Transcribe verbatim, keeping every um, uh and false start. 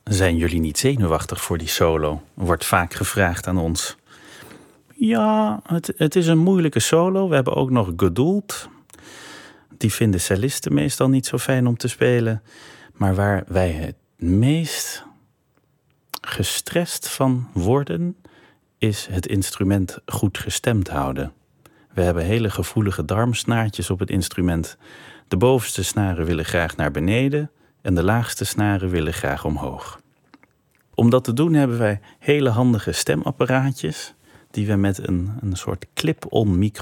Zijn jullie niet zenuwachtig voor die solo? Wordt vaak gevraagd aan ons. Ja, het, het is een moeilijke solo. We hebben ook nog Geduld. Die vinden cellisten meestal niet zo fijn om te spelen. Maar waar wij het meest gestrest van worden, is het instrument goed gestemd houden. We hebben hele gevoelige darmsnaartjes op het instrument. De bovenste snaren willen graag naar beneden en de laagste snaren willen graag omhoog. Om dat te doen hebben wij hele handige stemapparaatjes die we met een, een soort clip-on microfoon